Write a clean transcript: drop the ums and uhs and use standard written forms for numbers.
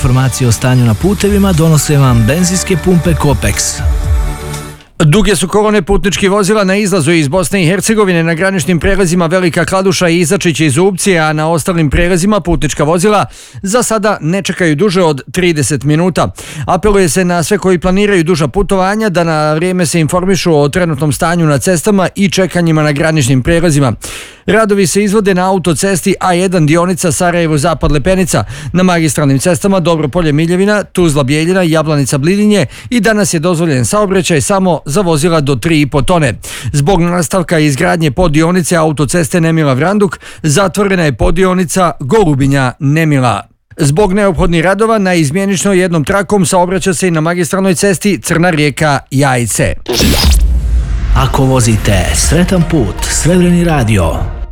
informacije o stanju na putevima donose vam benzinske pumpe Kopex. Duge su kolone putničkih vozila na izlazu iz Bosne i Hercegovine na graničnim prelazima Velika Kladuša i Izačić i Zubci, a na ostalim prelazima putnička vozila za sada ne čekaju duže od 30 minuta. Apeluje se na sve koji planiraju duža putovanja da na vrijeme se informišu o trenutnom stanju na cestama i čekanjima na graničnim prelazima. Radovi se izvode na autocesti A1 dionica Sarajevo-Zapad Lepenica, na magistralnim cestama Dobropolje-Miljevina, Tuzla-Bijeljina i Jablanica-Blidinje i danas je dozvoljen saobraćaj samo za vozila do 3,5 tone. Zbog nastavka izgradnje poddionice autoceste Nemila-Vranduk zatvorena je poddionica Golubinja-Nemila. Zbog neophodnih radova na izmjenično jednom trakom saobraća se i na magistralnoj cesti Crna Rijeka-Jajce. Ako vozite, sretan put, Srebreni radio.